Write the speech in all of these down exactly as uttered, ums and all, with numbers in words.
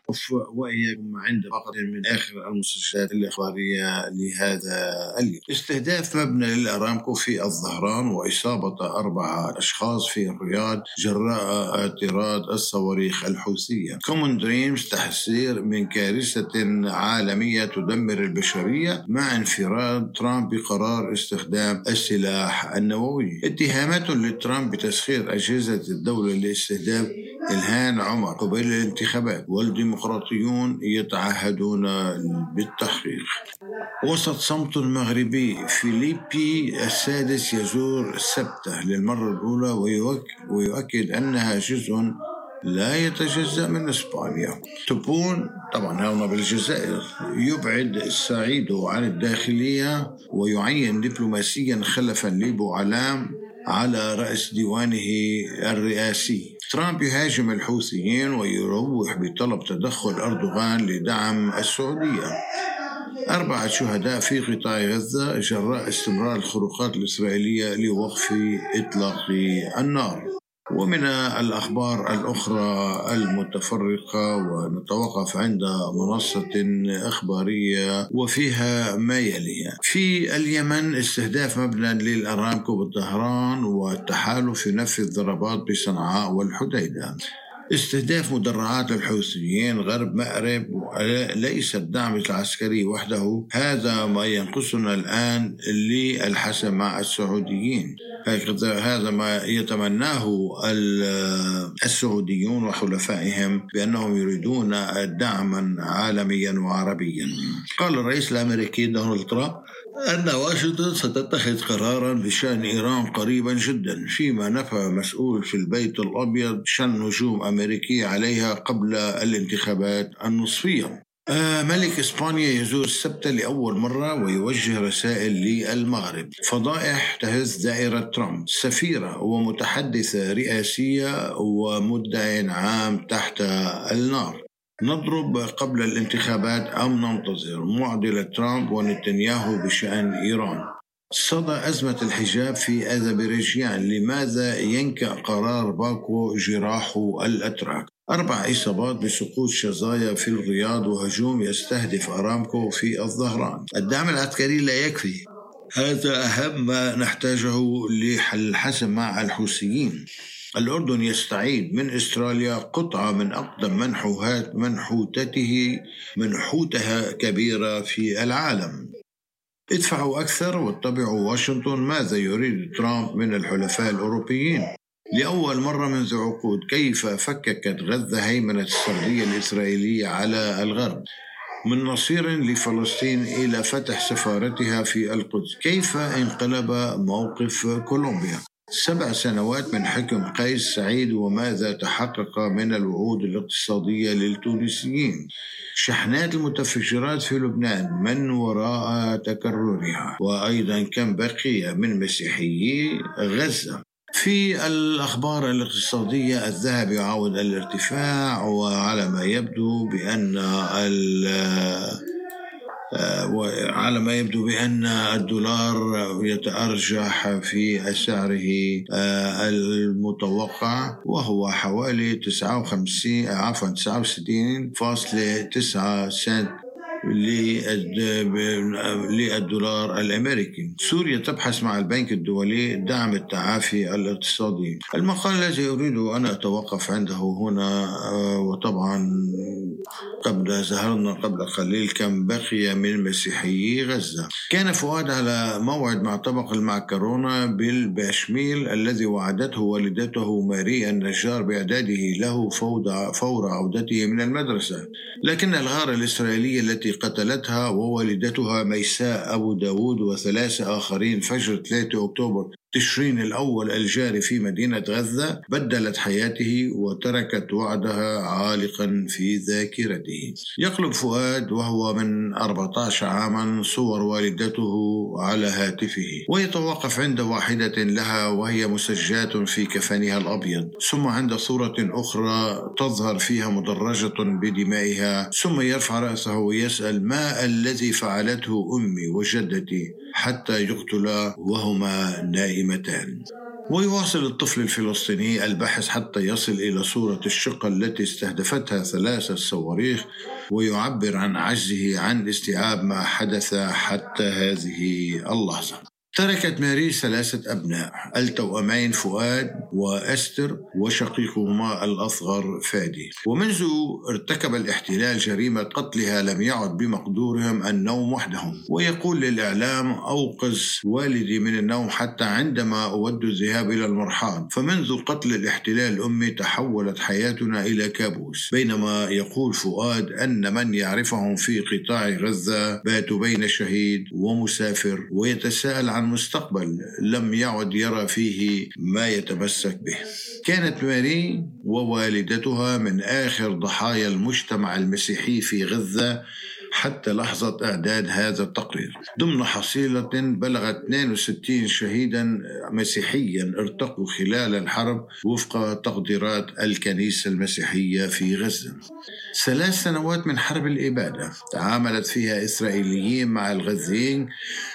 وهي عند فقط من آخر المستشفيات الإخبارية لهذا اليوم. استهداف مبنى للأرامكو في الظهران وإصابة أربعة أشخاص في الرياض جراء اعتراض الصواريخ الحوثية. كومون دريمز تحذير من كارثة عالمية تدمر البشرية مع انفراد ترامب بقرار استخدام السلاح النووي. اتهامات لترامب بتسخير أجهزة الدولة لاستهداف إلهام عمر قبيل الانتخابات، والديمقراطيون يتعهدون بالتحقيق. وسط صمت مغربي، فيليبي السادس يزور سبتة للمرة الأولى ويؤكد أنها جزء لا يتجزأ من إسبانيا. تبون طبعا هنا بالجزائر يبعد السعيد عن الداخلية ويعين دبلوماسيا خلفا لبو علام على رأس ديوانه الرئاسي. ترامب يهاجم الحوثيين ويروح بطلب تدخل أردوغان لدعم السعودية. أربعة شهداء في قطاع غزة جراء استمرار الخروقات الإسرائيلية لوقف إطلاق النار. ومن الأخبار الأخرى المتفرقة، ونتوقف عند منصة إخبارية وفيها ما يلي. في اليمن استهداف مبنى للأرامكو بالظهران والتحالف ينفذ ضربات بصنعاء والحديدة. استهداف مدرعات الحوثيين غرب مأرب ليس الدعم العسكري وحده، هذا ما ينقصنا الآن للحسم مع السعوديين. هذا ما يتمناه السعوديون وحلفائهم بأنهم يريدون دعما عالميا وعربيا. قال الرئيس الأمريكي دونالد ترامب أن واشنطن ستتخذ قرارا بشأن إيران قريبا جدا، فيما نفى مسؤول في البيت الأبيض شن هجوم أمريكي عليها قبل الانتخابات النصفية. آه ملك إسبانيا يزور السبت لأول مرة ويوجه رسائل للمغرب. فضائح تهز دائرة ترامب، سفيرة ومتحدثة رئاسية ومدعي عام تحت النار. نضرب قبل الانتخابات أم ننتظر؟ معضلة ترامب ونتنياهو بشأن إيران. صدى أزمة الحجاب في أذربيجان، لماذا ينكأ قرار باكو جراح الأتراك؟ أربع إصابات بسقوط شظايا في الرياض وهجوم يستهدف أرامكو في الظهران. الدعم العسكري لا يكفي، هذا أهم ما نحتاجه لحل الحسم مع الحوثيين. الأردن يستعيد من أستراليا قطعة من أقدم منحوتات منحوتته منحوتها كبيرة في العالم. ادفعوا أكثر واتبعوا واشنطن، ماذا يريد ترامب من الحلفاء الأوروبيين؟ لأول مرة منذ عقود كيف فككت غزة هيمنة السردية الإسرائيلية على الغرب، من نصير لفلسطين إلى فتح سفارتها في القدس. كيف انقلب موقف كولومبيا؟ سبع سنوات من حكم قيس سعيد، وماذا تحقق من الوعود الاقتصادية للتونسيين؟ شحنات المتفجرات في لبنان، من وراء تكررها؟ وأيضا كم بقي من مسيحيي غزة؟ في الأخبار الاقتصادية، الذهب يعاود الارتفاع، وعلى ما يبدو بأن وعلى ما يبدو بأن الدولار يتأرجح في سعره المتوقع، وهو حوالي تسعة وخمسين عفوا تسعة وستين فاصلة تسعة سنت للدولار الأمريكي. سوريا تبحث مع البنك الدولي دعم التعافي الاقتصادي. المقال الذي أريد أن أتوقف عنده هنا، وطبعا قبل ظهرنا قبل قليل كم بقي من مسيحيي غزة. كان فؤاد على موعد مع طبق المعكرونة بالباشميل الذي وعدته والدته ماريا النجار بإعداده له فور عودته من المدرسة، لكن الغارة الإسرائيلية التي قتلتها ووالدتها ميساء أبو داود وثلاثة آخرين فجر ثلاثة أكتوبر تشرين الأول الجاري في مدينة غزة بدلت حياته وتركت وعدها عالقا في ذاكرته. يقلب فؤاد وهو من أربعة عشر عاما صور والدته على هاتفه، ويتوقف عند واحدة لها وهي مسجات في كفنها الأبيض، ثم عند صورة أخرى تظهر فيها مدرجة بدمائها، ثم يرفع رأسه ويسأل: ما الذي فعلته أمي وجدتي حتى يقتلا وهما نائمتان؟ ويواصل الطفل الفلسطيني البحث حتى يصل إلى صورة الشقة التي استهدفتها ثلاثة صواريخ، ويعبر عن عجزه عن استيعاب ما حدث حتى هذه اللحظة. تركت ماري ثلاثة أبناء، التوأمين فؤاد وأستر وشقيقهما الأصغر فادي، ومنذ ارتكب الاحتلال جريمة قتلها لم يعد بمقدورهم النوم وحدهم. ويقول للإعلام: أوقظ والدي من النوم حتى عندما أود الذهاب إلى المرحاض، فمنذ قتل الاحتلال أمي تحولت حياتنا إلى كابوس. بينما يقول فؤاد أن من يعرفهم في قطاع غزة باتوا بين شهيد ومسافر، ويتساءل عن مستقبل لم يعد يرى فيه ما يتمسك به. كانت ماري ووالدتها من آخر ضحايا المجتمع المسيحي في غزة حتى لحظة إعداد هذا التقرير، ضمن حصيلة بلغت اثنين وستين شهيدا مسيحيا ارتقوا خلال الحرب وفق تقديرات الكنيسة المسيحية في غزة. ثلاث سنوات من حرب الإبادة تعاملت فيها إسرائيليين مع الغزيين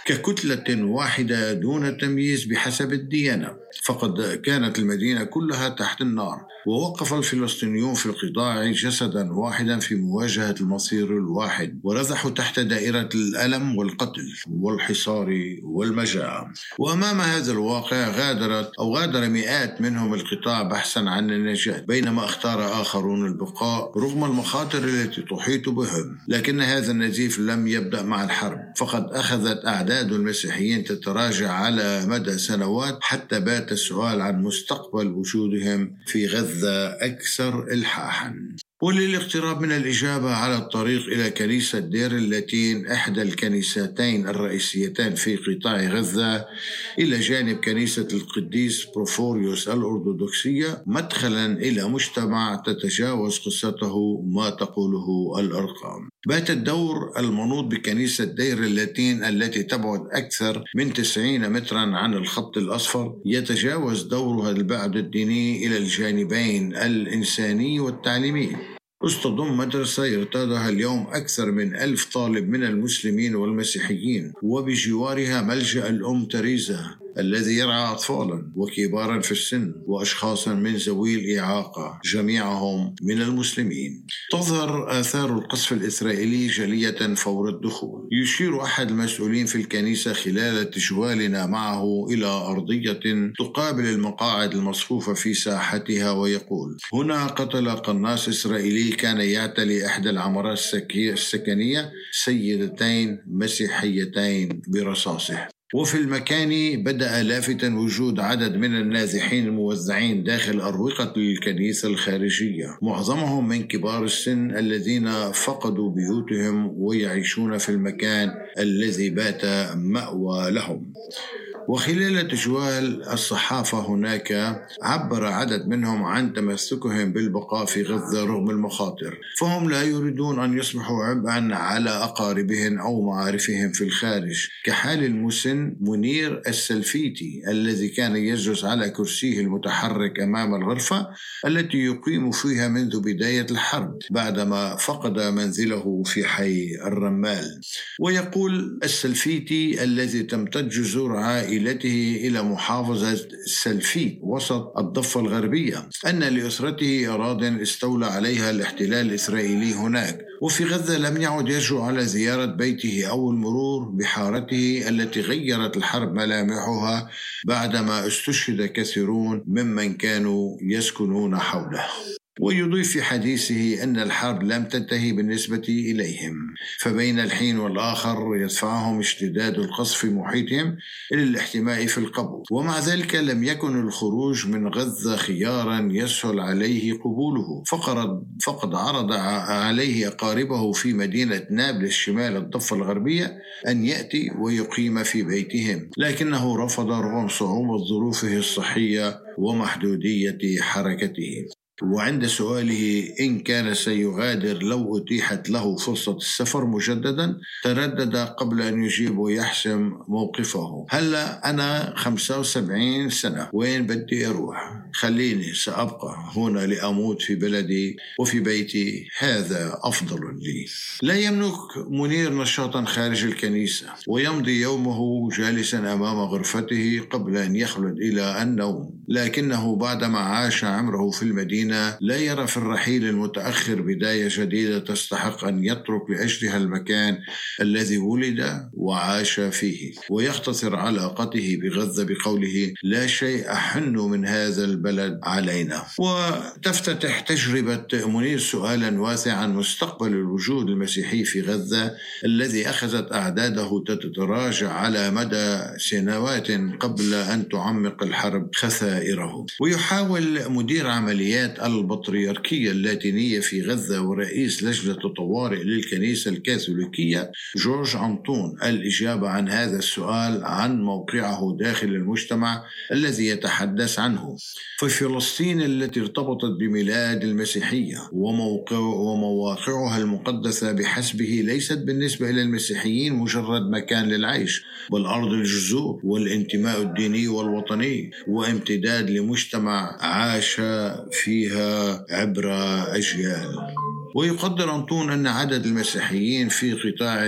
ككتلة واحدة دون تمييز بحسب الديانة، فقد كانت المدينة كلها تحت النار. ووقف الفلسطينيون في القطاع جسدا واحدا في مواجهة المصير الواحد، ورزحوا تحت دائرة الألم والقتل والحصار والمجاعة. وأمام هذا الواقع غادرت أو غادر مئات منهم القطاع بحثا عن النجاة، بينما اختار آخرون البقاء رغم المخاطر التي تحيط بهم. لكن هذا النزيف لم يبدأ مع الحرب، فقد أخذت أعداد المسيحيين تتراجع على مدى سنوات، حتى بات السؤال عن مستقبل وجودهم في غزة أكثر إلحاحا. وللاقتراب من الإجابة على الطريق إلى كنيسة دير اللاتين، إحدى الكنيستين الرئيسيتين في قطاع غزة، إلى جانب كنيسة القديس بروفوريوس الأرثوذكسية، مدخلا إلى مجتمع تتجاوز قصته ما تقوله الأرقام. بات الدور المنوط بكنيسة دير اللاتين التي تبعد أكثر من تسعين مترا عن الخط الأصفر، يتجاوز دورها البعد الديني إلى الجانبين الإنساني والتعليمي. تضم مدرسة يرتادها اليوم أكثر من ألف طالب من المسلمين والمسيحيين، وبجوارها ملجأ الأم تريزا الذي يرعى أطفالا وكبارا في السن وأشخاصا من ذوي الإعاقة، جميعهم من المسلمين. تظهر آثار القصف الإسرائيلي جلية فور الدخول. يشير أحد المسؤولين في الكنيسة خلال تجوالنا معه إلى أرضية تقابل المقاعد المصفوفة في ساحتها، ويقول: هنا قتل قناص إسرائيلي كان يعتلي إحدى العمارات السكنية سيدتين مسيحيتين برصاصه. وفي المكان بدأ لافتا وجود عدد من النازحين الموزعين داخل أروقة الكنيسة الخارجية، معظمهم من كبار السن الذين فقدوا بيوتهم ويعيشون في المكان الذي بات مأوى لهم. وخلال تجوال الصحافة هناك عبر عدد منهم عن تمسكهم بالبقاء في غزة رغم المخاطر، فهم لا يريدون أن يصبحوا عبئا على أقاربهم أو معارفهم في الخارج، كحال المسن منير السلفيتي الذي كان يجلس على كرسيه المتحرك أمام الغرفة التي يقيم فيها منذ بداية الحرب بعدما فقد منزله في حي الرمال. ويقول السلفيتي الذي تمتد جذور عائلته إلى محافظة سلفيت وسط الضفة الغربية أن لأسرته أراضٍ استولى عليها الاحتلال الإسرائيلي هناك، وفي غزة لم يعد يجرؤ على زيارة بيته أو المرور بحارته التي غيرت الحرب ملامحها بعدما استشهد كثيرون ممن كانوا يسكنون حوله. ويضيف في حديثه أن الحرب لم تنتهي بالنسبة إليهم، فبين الحين والآخر يدفعهم اشتداد القصف في محيطهم إلى الاحتماء في القبو، ومع ذلك لم يكن الخروج من غزة خيارا يسهل عليه قبوله، فقد, فقد عرض عليه أقاربه في مدينة نابلس شمال الضفة الغربية أن يأتي ويقيم في بيتهم، لكنه رفض رغم صعوبة ظروفه الصحية ومحدودية حركته. وعند سؤاله إن كان سيغادر لو أتيحت له فرصة السفر مجددا تردد قبل أن يجيب ويحسم موقفه. هلا أنا خمسة وسبعين سنة، وين بدي أروح؟ خليني سأبقى هنا لأموت في بلدي وفي بيتي، هذا أفضل لي. لا يملك منير نشاطا خارج الكنيسة، ويمضي يومه جالسا أمام غرفته قبل أن يخلد إلى النوم، لكنه بعدما عاش عمره في المدينة لا يرى في الرحيل المتأخر بداية جديدة تستحق أن يترك لأجلها المكان الذي ولد وعاش فيه، ويختصر علاقته بغزة بقوله: لا شيء أحن من هذا البلد علينا. وتفتتح تجربة منير سؤالا واسعا عن مستقبل الوجود المسيحي في غزة الذي أخذت أعداده تتراجع على مدى سنوات قبل أن تعمق الحرب خسائره. ويحاول مدير عمليات البطريركية اللاتينية في غزة ورئيس لجنة الطوارئ للكنيسة الكاثوليكية جورج أنطون الإجابة عن هذا السؤال عن موقعه داخل المجتمع الذي يتحدث عنه. ففلسطين التي ارتبطت بميلاد المسيحية وموقع ومواقعها المقدسة بحسبه ليست بالنسبة إلى المسيحيين مجرد مكان للعيش، بل أرض الجذور والانتماء الديني والوطني، وامتداد لمجتمع عاش فيها عبر أجيال. ويقدر أنطون أن عدد المسيحيين في قطاع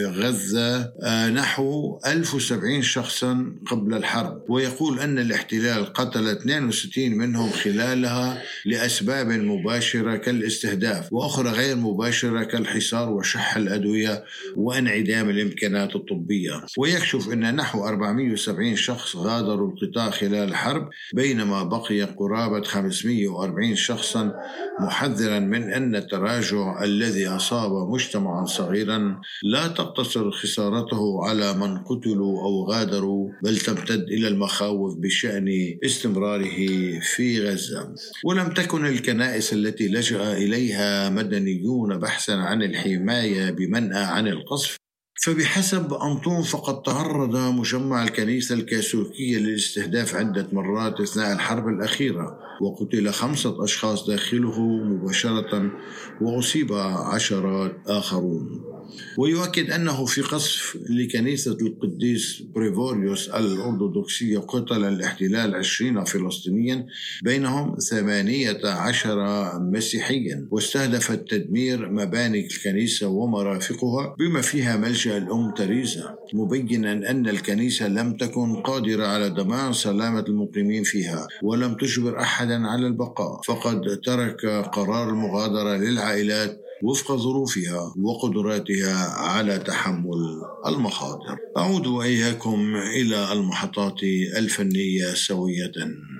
غزة نحو ألف وسبعين شخصا قبل الحرب، ويقول أن الاحتلال قتل اثنين وستين منهم خلالها لأسباب مباشرة كالاستهداف، وأخرى غير مباشرة كالحصار وشح الأدوية وانعدام الإمكانات الطبية. ويكشف أن نحو أربعمائة وسبعين شخص غادروا القطاع خلال الحرب، بينما بقي قرابة خمسمائة وأربعين شخصا، محذرا من أن التراجع الذي أصاب مجتمعا صغيرا لا تقتصر خسارته على من قتلوا أو غادروا، بل تمتد إلى المخاوف بشأن استمراره في غزة. ولم تكن الكنائس التي لجأ إليها مدنيون بحثا عن الحماية بمنأى عن القصف، فبحسب أنطون فقد تعرض مجمع الكنيسة الكاثوليكية للاستهداف عدة مرات أثناء الحرب الأخيرة، وقتل خمسة أشخاص داخله مباشرة وأصيب عشرات آخرون. ويؤكد أنه في قصف لكنيسة القديس بريفوريوس الأرثوذكسية قتل الاحتلال عشرين فلسطينيا، بينهم ثمانية عشر مسيحيا، واستهدف التدمير مباني الكنيسة ومرافقها بما فيها ملجأ الأم تريزا، مبينا أن الكنيسة لم تكن قادرة على ضمان سلامة المقيمين فيها ولم تجبر أحدا على البقاء، فقد ترك قرار المغادرة للعائلات وفق ظروفها وقدراتها على تحمل المخاطر. أعود وإياكم إلى المحطات الفنية سوية.